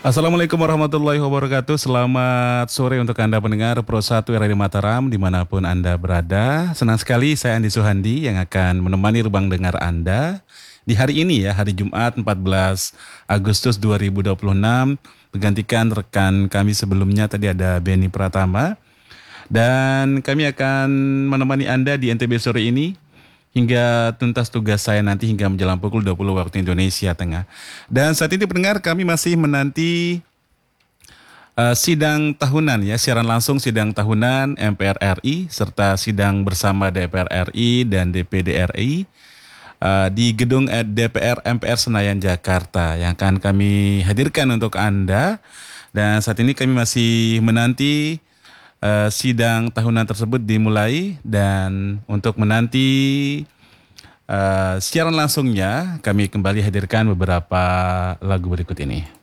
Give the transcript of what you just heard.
Assalamualaikum warahmatullahi wabarakatuh. Selamat sore untuk Anda pendengar Pro 1 Radio Mataram dimanapun Anda berada. Senang sekali saya Andi Suhandi yang akan menemani ruang dengar Anda di hari ini ya, hari Jumat 14 Agustus 2026. Menggantikan rekan kami sebelumnya tadi ada Benny Pratama. Dan kami akan menemani Anda di NTB sore ini hingga tuntas tugas saya nanti hingga menjelang pukul 20 waktu Indonesia Tengah. Dan saat ini pendengar kami masih menanti sidang tahunan ya, siaran langsung sidang tahunan MPR RI serta sidang bersama DPR RI dan DPD RI di gedung DPR MPR Senayan Jakarta yang akan kami hadirkan untuk Anda. Dan saat ini kami masih menanti sidang tahunan tersebut dimulai, dan untuk menanti siaran langsungnya kami kembali hadirkan beberapa lagu berikut ini.